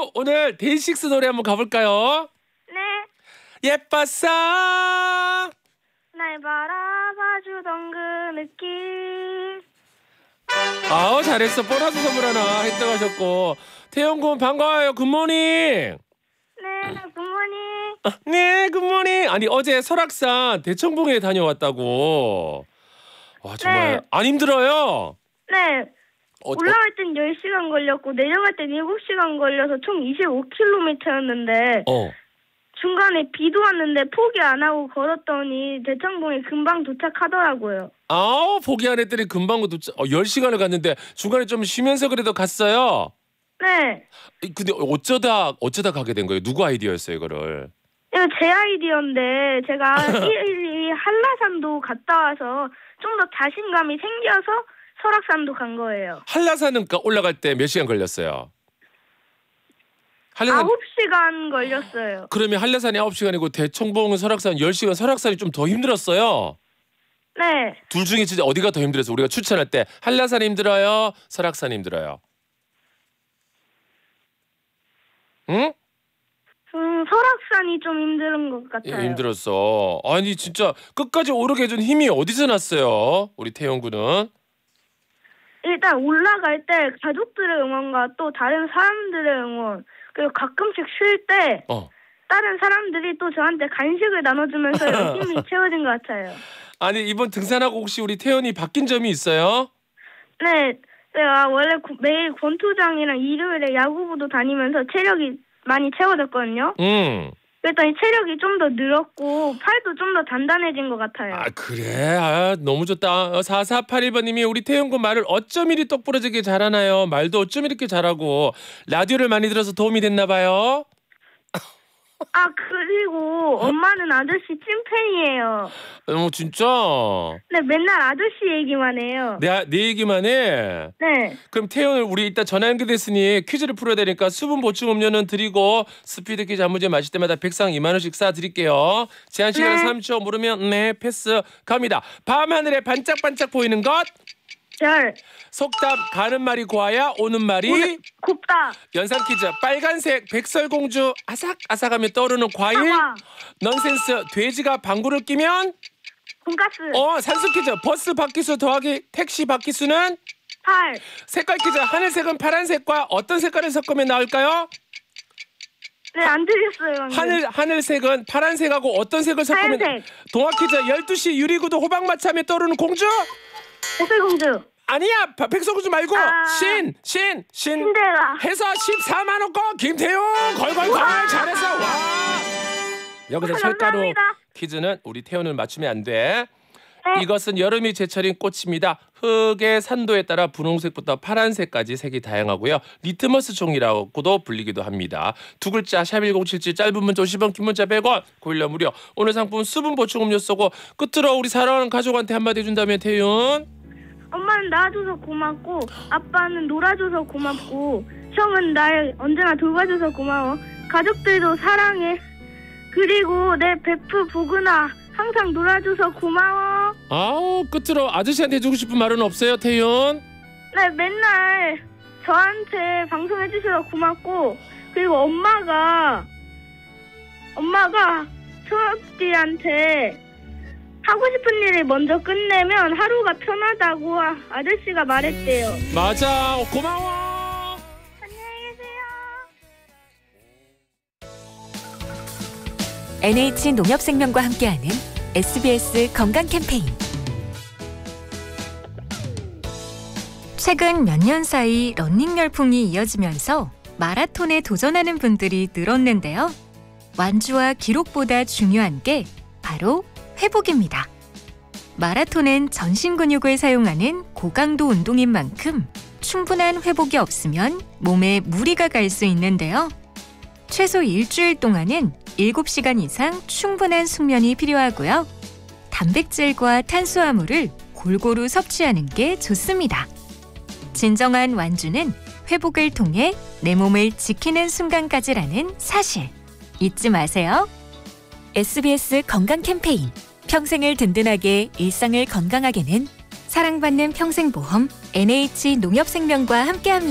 오늘 데이식스 노래 한번 가볼까요? 네. 예뻤어. 날 바라봐주던 그 느낌. 아우 잘했어. 보너스 선물 하나 획득하셨고. 태영군 반가워요. 굿모닝. 네, 굿모닝. 네 굿모닝. 아니 어제 설악산 대청봉에 다녀왔다고. 와 정말 네. 안 힘들어요? 네. 올라갈 땐 10시간 걸렸고 내려갈 땐 7시간 걸려서 총 25km였는데 중간에 비도 왔는데 포기 안 하고 걸었더니 대청봉에 금방 도착하더라고요. 아우 포기 안 했더니 금방 도착. 10시간을 갔는데 중간에 좀 쉬면서 그래도 갔어요? 네. 근데 어쩌다 가게 된 거예요? 누구 아이디어였어요 이거를? 이거 제 아이디어인데 제가 이 한라산도 갔다 와서 좀 더 자신감이 생겨서 설악산도 간 거예요. 한라산은 올라갈 때 몇 시간 걸렸어요? 한라산 9시간 걸렸어요. 그러면 한라산이 9시간이고 대청봉은 설악산 10시간. 설악산이 좀 더 힘들었어요? 네. 둘 중에 진짜 어디가 더 힘들었어요? 우리가 추천할 때 한라산이 힘들어요? 설악산이 힘들어요? 응? 설악산이 좀 힘든 것 같아요. 힘들었어. 아니 진짜 끝까지 오르게 해준 힘이 어디서 났어요? 우리 태영군은? 일단 올라갈 때 가족들의 응원과 또 다른 사람들의 응원, 그리고 가끔씩 쉴 때 다른 사람들이 또 저한테 간식을 나눠주면서 힘이 채워진 것 같아요. 아니 이번 등산하고 혹시 우리 태연이 바뀐 점이 있어요? 네. 제가 원래 매일 권투장이랑 일요일에 야구부도 다니면서 체력이 많이 채워졌거든요. 그랬더니 체력이 좀 더 늘었고 팔도 좀 더 단단해진 것 같아요. 아 그래? 아 너무 좋다. 4481번님이 우리 태영군 말을 어쩜 이리 똑부러지게 잘하나요? 말도 어쩜 이렇게 잘하고 라디오를 많이 들어서 도움이 됐나 봐요? 아 그리고 엄마는 아저씨 찐팬이에요. 진짜? 네 맨날 아저씨 얘기만 해요. 내 얘기만 해? 네. 그럼 태연을 우리 이따 전화 연결됐으니 퀴즈를 풀어야 되니까 수분 보충 음료는 드리고 스피드 퀴즈 한 문제 마실 때마다 백상 2만 원씩 쏴드릴게요. 제한 시간 3초 모르면 네 패스 갑니다. 밤하늘에 반짝반짝 보이는 것? 별. 속담 가는 말이 고와야 오는 말이 곱다. 연상 퀴즈 빨간색 백설공주 아삭아삭하며 떠오르는 과일. 사과. 넌센스 돼지가 방구를 끼면 돈가스. 산수 퀴즈 버스 바퀴수 더하기 택시 바퀴수는 8. 색깔 퀴즈 하늘색은 파란색과 어떤 색깔을 섞으면 나올까요? 네, 안 들렸어요. 하늘색은 파란색하고 어떤 색을 섞으면 하얀색. 동화 퀴즈 12시 유리구두 호박마차며 떠오르는 공주? 백설공주. 아니야 백설공주 말고 신데렐라. 해서 14만 원권 김태용 걸걸걸 잘했어. 와 여기서 철가루 감사합니다. 퀴즈는 우리 태연을 맞추면 안 돼. 네. 이것은 여름이 제철인 꽃입니다. 흙의 산도에 따라 분홍색부터 파란색까지 색이 다양하고요. 리트머스 종이라고도 불리기도 합니다. 두 글자 샵1077 짧은 문자 50원 긴 문자 100원 고일라 무료. 오늘 상품 수분 보충 음료 쏘고 끝으로 우리 사랑하는 가족한테 한마디 해준다면 태윤. 엄마는 낳아줘서 고맙고 아빠는 놀아줘서 고맙고 형은 날 언제나 돌봐줘서 고마워. 가족들도 사랑해. 그리고 내 베프 보그나 항상 놀아줘서 고마워. 아우 끝으로 아저씨한테 해주고 싶은 말은 없어요 태윤? 네 맨날 저한테 방송해주셔서 고맙고 그리고 엄마가 초록띠한테 하고 싶은 일을 먼저 끝내면 하루가 편하다고 아저씨가 말했대요. 맞아 고마워. 안녕히 계세요. NH농협생명과 함께하는 SBS 건강 캠페인. 최근 몇 년 사이 러닝 열풍이 이어지면서 마라톤에 도전하는 분들이 늘었는데요. 완주와 기록보다 중요한 게 바로 회복입니다. 마라톤은 전신 근육을 사용하는 고강도 운동인 만큼 충분한 회복이 없으면 몸에 무리가 갈 수 있는데요. 최소 일주일 동안은 7시간 이상 충분한 숙면이 필요하고요. 단백질과 탄수화물을 골고루 섭취하는 게 좋습니다. 진정한 완주는 회복을 통해 내 몸을 지키는 순간까지라는 사실 잊지 마세요. SBS 건강 캠페인. 평생을 든든하게 일상을 건강하게는 사랑받는 평생보험 NH농협생명과 함께합니다.